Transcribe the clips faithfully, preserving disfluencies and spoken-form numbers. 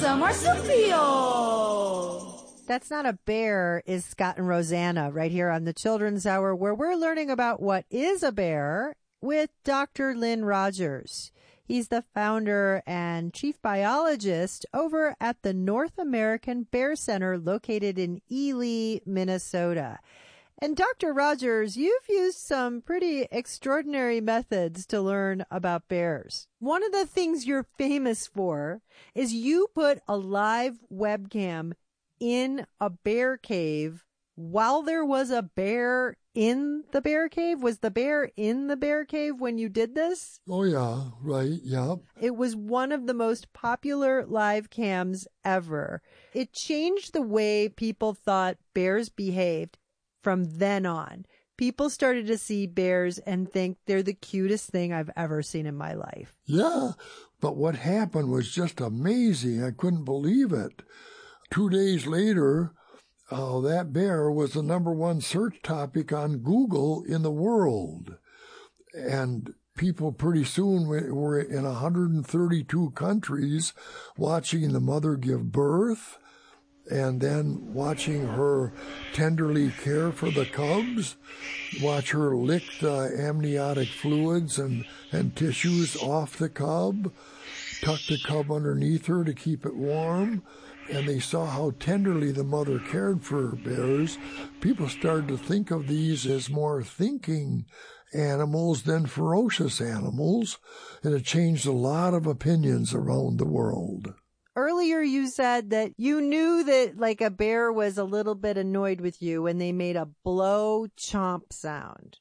Rosa Marsupio. That's Not a Bear is Scott and Rosanna right here on the Children's Hour, where we're learning about what is a bear with Doctor Lynn Rogers. He's the founder and chief biologist over at the North American Bear Center located in Ely, Minnesota. And Doctor Rogers, you've used some pretty extraordinary methods to learn about bears. One of the things you're famous for is you put a live webcam in a bear cave while there was a bear in the bear cave. Was the bear in the bear cave when you did this? Oh, yeah, right, yeah. It was one of the most popular live cams ever. It changed the way people thought bears behaved from then on. People started to see bears and think they're the cutest thing I've ever seen in my life. Yeah, but what happened was just amazing. I couldn't believe it. Two days later, uh, that bear was the number one search topic on Google in the world. And people pretty soon were in one hundred thirty-two countries watching the mother give birth and then watching her tenderly care for the cubs, watch her lick the amniotic fluids and, and tissues off the cub, tuck the cub underneath her to keep it warm. And they saw how tenderly the mother cared for her bears. People started to think of these as more thinking animals than ferocious animals, and it changed a lot of opinions around the world. Earlier you said that you knew that like a bear was a little bit annoyed with you when they made a blow chomp sound.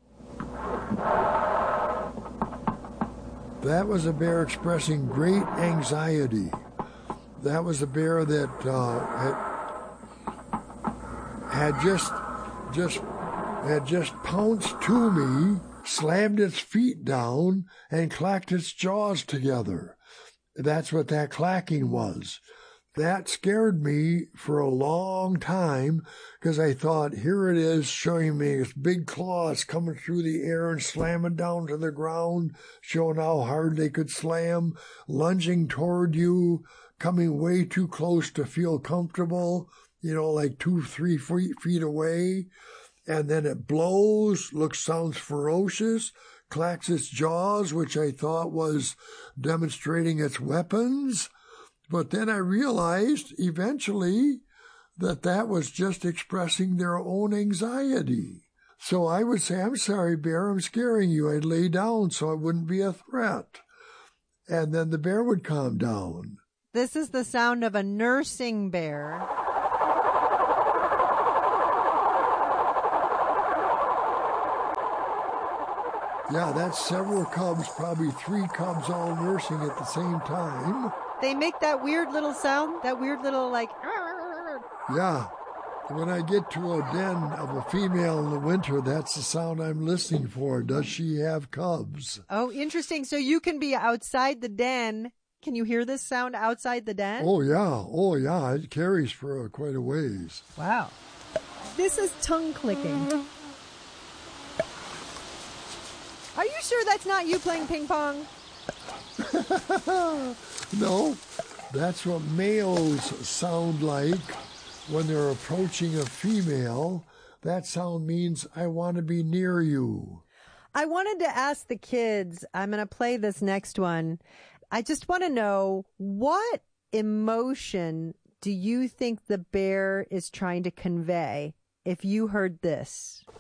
That was a bear expressing great anxiety. That was a bear that uh, had, had just just had just pounced to me, slammed its feet down, and clacked its jaws together. That's what that clacking was. That scared me for a long time because I thought, here it is showing me its big claws coming through the air and slamming down to the ground, showing how hard they could slam, lunging toward you, coming way too close to feel comfortable, you know, like two, three feet, feet away. And then it blows, looks, sounds ferocious, clacks its jaws, which I thought was demonstrating its weapons. But then I realized eventually that that was just expressing their own anxiety. So I would say, I'm sorry, bear, I'm scaring you. I'd lay down so I wouldn't be a threat. And then the bear would calm down. This is the sound of a nursing bear. Yeah, that's several cubs, probably three cubs all nursing at the same time. They make that weird little sound, that weird little like... Yeah. When I get to a den of a female in the winter, that's the sound I'm listening for. Does she have cubs? Oh, interesting. So you can be outside the den. Can you hear this sound outside the den? Oh, yeah. Oh, yeah. It carries for uh, quite a ways. Wow. This is tongue clicking. Are you sure that's not you playing ping pong? No, that's what males sound like when they're approaching a female. That sound means, I want to be near you. I wanted to ask the kids, I'm going to play this next one. I just want to know, what emotion do you think the bear is trying to convey if you heard this?